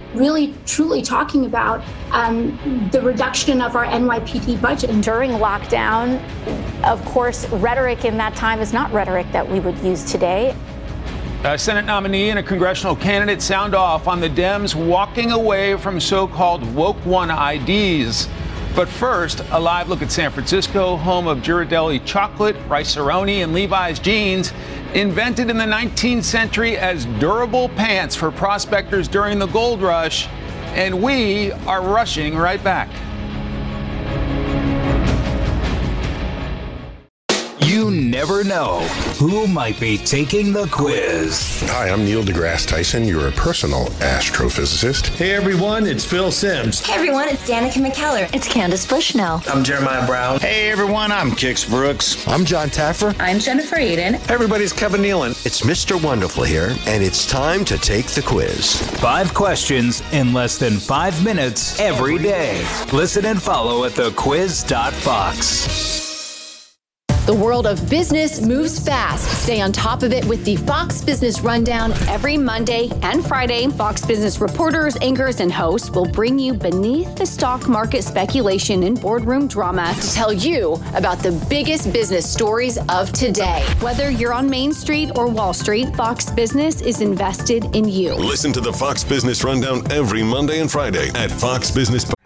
really truly talking about the reduction of our NYPD budget. During lockdown, of course, rhetoric in that time is not rhetoric that we would use today. A Senate nominee and a congressional candidate sound off on the Dems walking away from so-called woke one IDs. But first, a live look at San Francisco, home of Ghirardelli chocolate, Rice-A-Roni, and Levi's jeans, invented in the 19th century as durable pants for prospectors during the gold rush. And we are rushing right back. You never know who might be taking the quiz. Hi, I'm Neil deGrasse Tyson, your personal astrophysicist. Hey everyone, it's Phil Simms. Hey everyone, it's Danica McKellar. It's Candace Bushnell. I'm Jeremiah Brown. Hey everyone, I'm Kix Brooks. I'm John Taffer. I'm Jennifer Aiden. Hey everybody, it's Kevin Nealon. It's Mr. Wonderful here, and it's time to take the quiz. 5 questions in less than 5 minutes every day. Listen and follow at thequiz.fox. The world of business moves fast. Stay on top of it with the Fox Business Rundown. Every Monday and Friday, Fox Business reporters, anchors, and hosts will bring you beneath the stock market speculation and boardroom drama to tell you about the biggest business stories of today. Whether you're on Main Street or Wall Street, Fox Business is invested in you. Listen to the Fox Business Rundown every Monday and Friday at Fox Business.